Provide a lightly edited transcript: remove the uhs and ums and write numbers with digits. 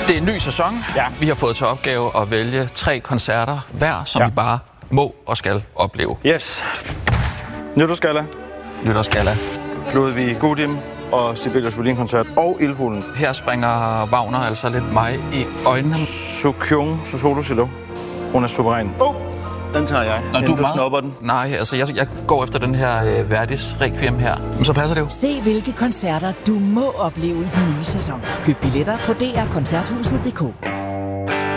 Det er en ny sæson. Ja. Vi har fået til opgave at vælge 3 koncerter hver, som vi bare må og skal opleve. Yes. Nytårsgalla, Nytårsgalla. Ludvig Gudim og Sibelius Violinkoncert og Ildfuglen. Her springer Wagner altså lidt mig i øjnene. Sukyung, Solo Cello. Hun er suveræn. Den tager jeg. Når du snupper den. Nej, altså jeg går efter den her Verdis Requiem her. Men så passer det jo. Se hvilke koncerter du må opleve i den nye sæson. Køb billetter på drkoncerthuset.dk.